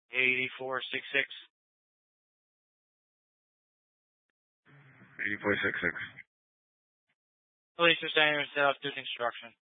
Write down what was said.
8466. 8466. Police are saying set off due to instruction.